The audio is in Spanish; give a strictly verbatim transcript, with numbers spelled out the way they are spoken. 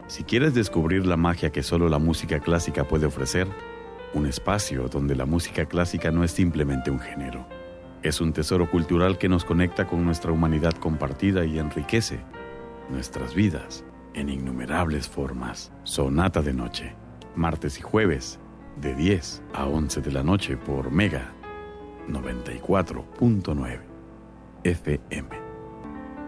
Si quieres descubrir la magia que solo la música clásica puede ofrecer, un espacio donde la música clásica no es simplemente un género. Es un tesoro cultural que nos conecta con nuestra humanidad compartida y enriquece nuestras vidas en innumerables formas. Sonata de Noche, martes y jueves, de diez a once de la noche por Mega noventa y cuatro punto nueve F M.